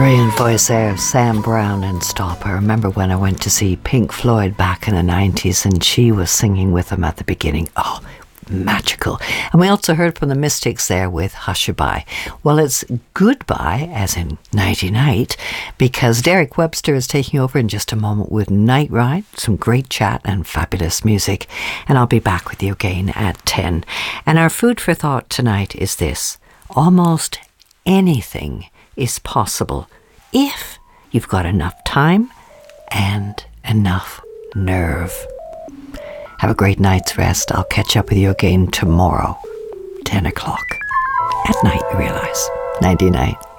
Brilliant voice there of Sam Brown and Stop. I remember when I went to see Pink Floyd back in the 90s and she was singing with them at the beginning. Oh, magical. And we also heard from the Mystics there with Hushabye. Well, it's goodbye, as in nighty-night, because Derek Webster is taking over in just a moment with Night Ride, some great chat and fabulous music. And I'll be back with you again at 10. And our food for thought tonight is this: almost anything is possible if you've got enough time and enough nerve. Have a great night's rest. I'll catch up with you again tomorrow, 10 o'clock. At night, you realise. Nighty-night.